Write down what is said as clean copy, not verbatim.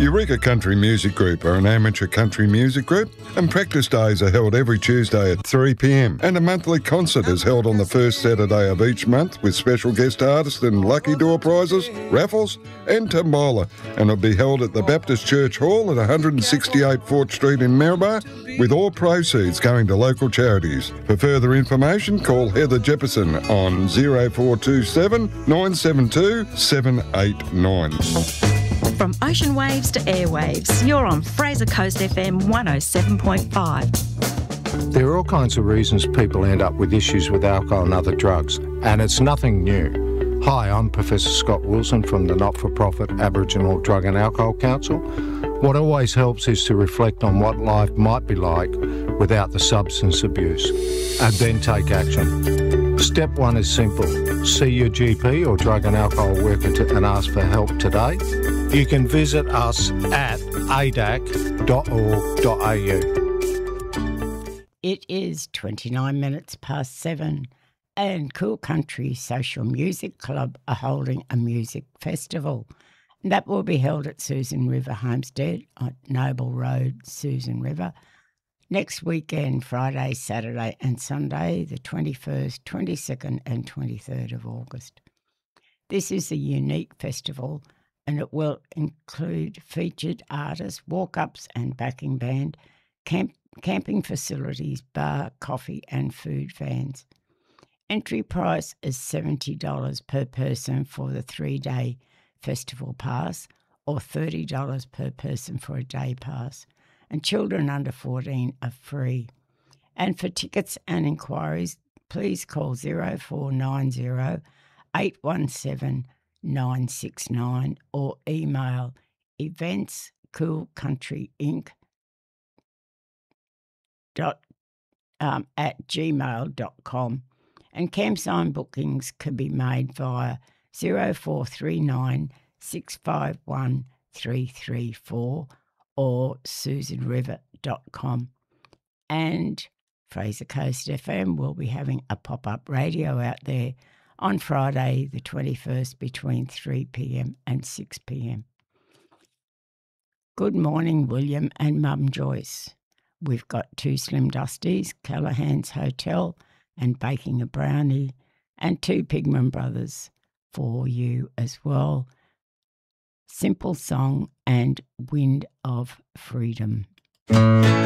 Eureka Country Music Group are an amateur country music group, and practice days are held every Tuesday at 3 p.m. And a monthly concert is held on the first Saturday of each month with special guest artists and lucky door prizes, raffles and tombola. And it'll be held at the Baptist Church Hall at 168 Fort Street in Maryborough, with all proceeds going to local charities. For further information, call Heather Jefferson on 0427 972 789. From ocean waves to airwaves, you're on Fraser Coast FM 107.5. There are all kinds of reasons people end up with issues with alcohol and other drugs, and it's nothing new. Hi, I'm Professor Scott Wilson from the not-for-profit Aboriginal Drug and Alcohol Council. What always helps is to reflect on what life might be like without the substance abuse, and then take action. Step one is simple. See your GP or drug and alcohol worker and ask for help today. You can visit us at adac.org.au. It is 29 minutes past 7, and Cool Country Social Music Club are holding a music festival. That will be held at Susan River Homestead on Noble Road, Susan River, next weekend, Friday, Saturday and Sunday, the 21st, 22nd and 23rd of August. This is a unique festival, and it will include featured artists, walk-ups and backing band, camping facilities, bar, coffee and food vans. Entry price is $70 per person for the 3-day festival pass, or $30 per person for a day pass, and children under 14 are free. And for tickets and inquiries, please call 0490 817 969 or email eventscoolcountryinc. @gmail.com. And campsite bookings can be made via 0439 651 334 or susanriver.com. And Fraser Coast FM will be having a pop-up radio out there on Friday the 21st between 3 p.m. and 6 p.m. Good morning, William and Mum Joyce. We've got 2 Slim Dusties, Callahan's Hotel and Baking a Brownie, and 2 Pigman Brothers for you as well. Simple Song and Wind of Freedom.